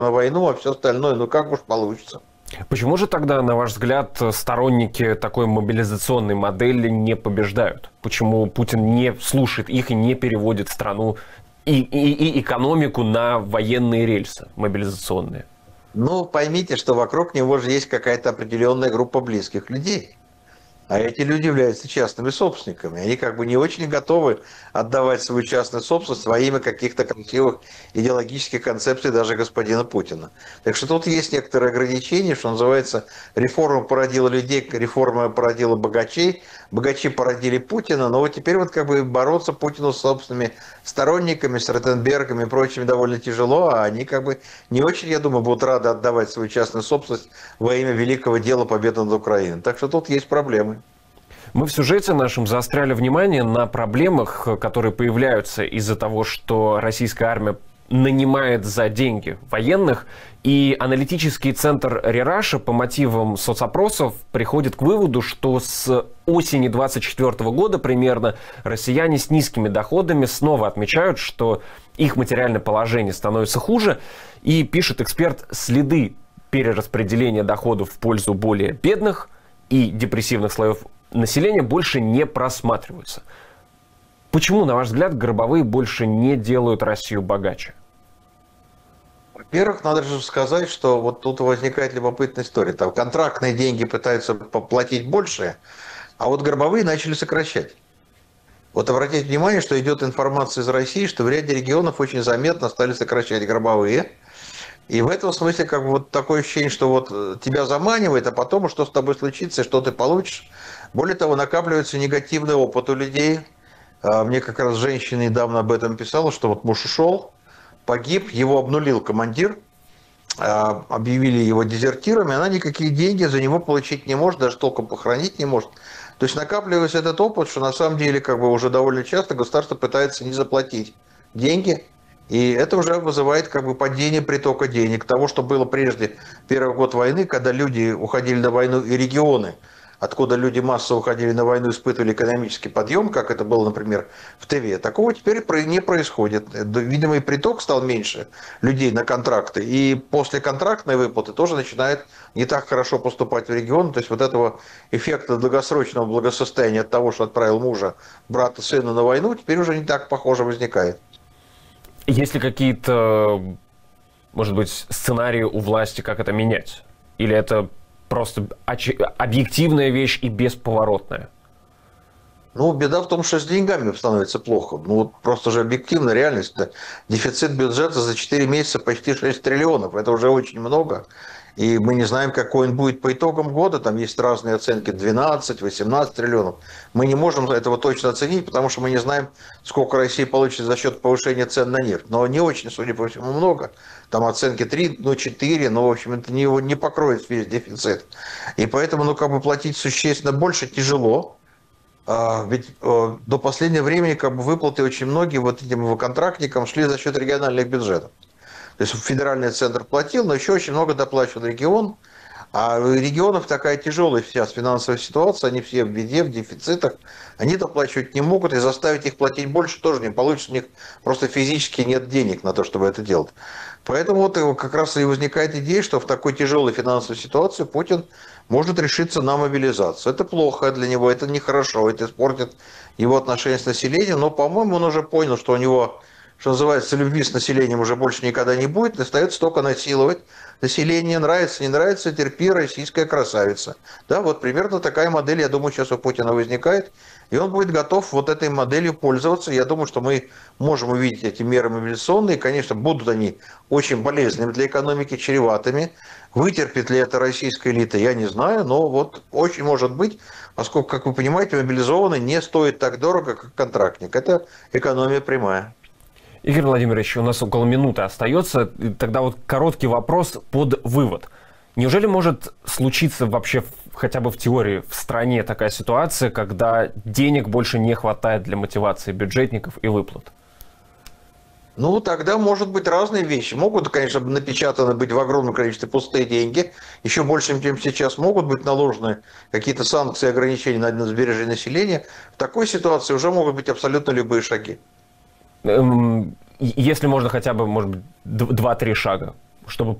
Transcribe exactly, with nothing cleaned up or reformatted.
на войну, а все остальное, ну как уж получится. Почему же тогда, на ваш взгляд, сторонники такой мобилизационной модели не побеждают? Почему Путин не слушает их и не переводит страну и, и, и экономику на военные рельсы мобилизационные? Ну, поймите, что вокруг него же есть какая-то определенная группа близких людей. А эти люди являются частными собственниками. Они как бы не очень готовы отдавать свою частную собственность во имя каких-то красивых идеологических концепций даже господина Путина. Так что тут есть некоторые ограничения, что называется, реформа породила людей, реформа породила богачей, богачи породили Путина, но вот теперь вот как бы бороться Путину с собственными сторонниками, с Ротенбергом и прочими довольно тяжело, а они как бы не очень, я думаю, будут рады отдавать свою частную собственность во имя великого дела победы над Украиной. Так что тут есть проблемы. Мы в сюжете нашем заостряли внимание на проблемах, которые появляются из-за того, что российская армия нанимает за деньги военных, и аналитический центр Рераши по мотивам соцопросов приходит к выводу, что с осени двадцать четвёртого года примерно россияне с низкими доходами снова отмечают, что их материальное положение становится хуже, и пишет эксперт, следы перераспределения доходов в пользу более бедных и депрессивных слоев населения больше не просматриваются. Почему, на ваш взгляд, гробовые больше не делают Россию богаче? Во-первых, надо же сказать, что вот тут возникает любопытная история. Там контрактные деньги пытаются поплатить больше, а вот гробовые начали сокращать. Вот обратите внимание, что идет информация из России, что в ряде регионов очень заметно стали сокращать гробовые. И в этом смысле как бы вот такое ощущение, что вот тебя заманивает, а потом что с тобой случится, что ты получишь. Более того, накапливается негативный опыт у людей. Мне как раз женщина недавно об этом писала, что вот муж ушел, погиб, его обнулил командир, объявили его дезертиром, и она никакие деньги за него получить не может, даже толком похоронить не может. То есть накапливается этот опыт, что на самом деле как бы уже довольно часто государство пытается не заплатить деньги, и это уже вызывает как бы падение притока денег. Того, что было прежде, первый год войны, когда люди уходили на войну, и регионы, откуда люди массово уходили на войну, испытывали экономический подъем, как это было, например, в Тыве. Такого теперь не происходит. Видимо, и приток стал меньше людей на контракты. И после контрактной выплаты тоже начинает не так хорошо поступать в регион. То есть вот этого эффекта долгосрочного благосостояния от того, что отправил мужа, брата, сына на войну, теперь уже не так похоже возникает. Есть ли какие-то, может быть, сценарии у власти, как это менять? Или это просто объективная вещь и бесповоротная? Ну, беда в том, что с деньгами становится плохо. Ну, вот просто же объективная реальность. Дефицит бюджета за четыре месяца почти шесть триллионов. Это уже очень много. И мы не знаем, какой он будет по итогам года. Там есть разные оценки, двенадцать-восемнадцать триллионов. Мы не можем этого точно оценить, потому что мы не знаем, сколько Россия получит за счет повышения цен на нефть. Но не очень, судя по всему, много. Там оценки три, ну четыре, но, в общем, это не, не покроет весь дефицит. И поэтому, ну, как бы платить существенно больше тяжело. А, ведь а, до последнего времени как бы выплаты очень многие вот этим контрактникам шли за счет региональных бюджетов. То есть федеральный центр платил, но еще очень много доплачивал регион. А у регионов такая тяжелая сейчас финансовая ситуация, они все в беде, в дефицитах. Они доплачивать не могут, и заставить их платить больше тоже не получится. У них просто физически нет денег на то, чтобы это делать. Поэтому вот как раз и возникает идея, что в такой тяжелой финансовой ситуации Путин может решиться на мобилизацию. Это плохо для него, это нехорошо, это испортит его отношения с населением. Но, по-моему, он уже понял, что у него, что называется, любви с населением уже больше никогда не будет. Остается только насиловать население. Нравится, не нравится, терпи, российская красавица. Да, вот примерно такая модель, я думаю, сейчас у Путина возникает. И он будет готов вот этой моделью пользоваться. Я думаю, что мы можем увидеть эти меры мобилизационные. Конечно, будут они очень полезными для экономики, чреватыми. Вытерпит ли это российская элита, я не знаю. Но вот очень может быть, поскольку, как вы понимаете, мобилизованный не стоит так дорого, как контрактник. Это экономия прямая. Игорь Владимирович, у нас около минуты остается. Тогда вот короткий вопрос под вывод. Неужели может случиться вообще хотя бы в теории в стране такая ситуация, когда денег больше не хватает для мотивации бюджетников и выплат? Ну, тогда может быть разные вещи. Могут, конечно, напечатаны быть в огромном количестве пустые деньги, еще больше, чем сейчас. Могут быть наложены какие-то санкции, ограничения на сбережение населения. В такой ситуации уже могут быть абсолютно любые шаги. Если можно хотя бы, может быть, два-три шага. чтобы